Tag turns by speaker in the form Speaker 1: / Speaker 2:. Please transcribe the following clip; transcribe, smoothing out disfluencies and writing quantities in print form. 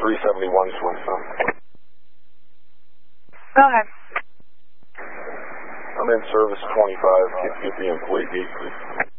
Speaker 1: 371 Swiftstone.
Speaker 2: Go ahead.
Speaker 1: I'm in service 25. Get the employee gate, please.